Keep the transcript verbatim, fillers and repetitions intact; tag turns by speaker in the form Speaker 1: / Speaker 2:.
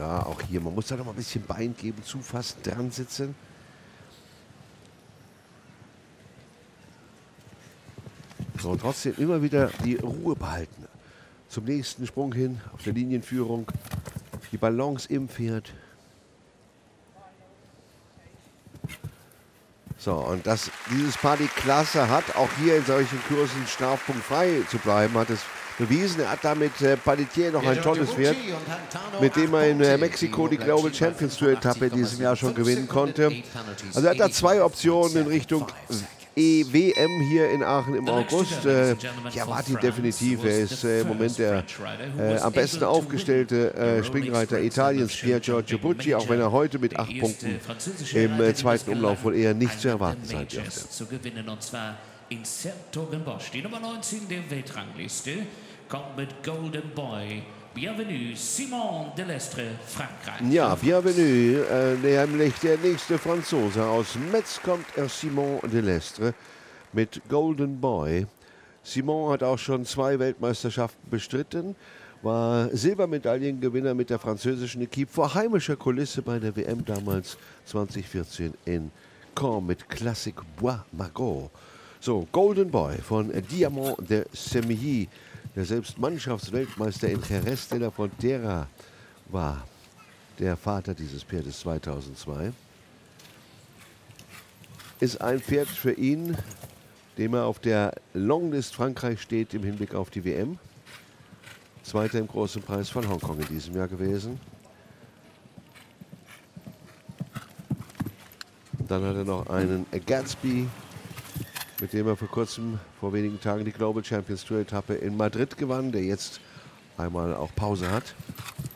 Speaker 1: Ja, auch hier, man muss da noch mal ein bisschen Bein geben, zufassen, dran sitzen. So, und trotzdem immer wieder die Ruhe behalten. Zum nächsten Sprung hin, auf der Linienführung. Die Balance im Pferd. So, und dass dieses Paar die Klasse hat, auch hier in solchen Kursen strafpunktfrei zu bleiben, hat es bewiesen. Er hat damit äh, Paletier noch ein tolles Pferd, mit dem er in äh, Mexiko die Global Champions Tour Etappe in diesem Jahr schon gewinnen konnte. Also er hat da zwei Optionen in Richtung E W M hier in Aachen im August. Äh, ich erwarte ihn definitiv. Er ist äh, im Moment der äh, am besten aufgestellte äh, Springreiter Italiens, Pier Giorgio Bucci, auch wenn er heute mit acht Punkten im äh, zweiten Umlauf wohl eher nicht zu erwarten sein dürfte.
Speaker 2: Zu gewinnen, und zwar in Sertogenbosch. Die Nummer neunzehn der Weltrangliste kommt mit Golden Boy. Bienvenue, Simon Delestre, Frankreich.
Speaker 1: Ja, Bienvenue, äh, nämlich der nächste Franzose. Aus Metz kommt er, Simon Delestre, mit Golden Boy. Simon hat auch schon zwei Weltmeisterschaften bestritten, war Silbermedaillengewinner mit der französischen Equipe vor heimischer Kulisse bei der W M damals zwanzig vierzehn in Caen mit Classic Bois Margaux. So, Golden Boy von Diamant de Semilly, der selbst Mannschaftsweltmeister in Jerez de la Frontera war, der Vater dieses Pferdes zweitausendzwei. Ist ein Pferd für ihn, dem er auf der Longlist Frankreich steht im Hinblick auf die W M. Zweiter im großen Preis von Hongkong in diesem Jahr gewesen. Dann hat er noch einen Gatsby, mit dem er vor kurzem, vor wenigen Tagen, die Global Champions Tour Etappe in Madrid gewann, der jetzt einmal auch Pause hat.